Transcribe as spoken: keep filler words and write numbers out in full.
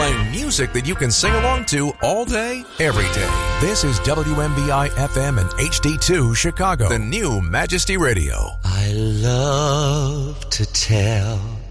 playing music that you can sing along to all day, every day. This is W M B I F M and H D two Chicago, the new Majesty Radio. I love to tell